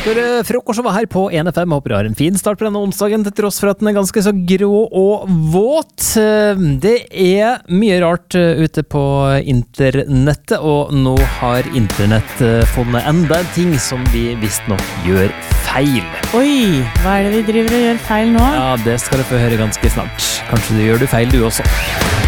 Frokost var her på 1FM. Håper du har en fin start på denne onsdagen, til tross for at den er ganske så grå og våt. Det er mye rart ute på internettet, og nå har internett funnet enda en ting som vi visst nok gjør feil. Oi, hva er det vi driver og gjør feil nå? Ja, det skal du få høre ganske snart. Kanskje du gjør feil du også.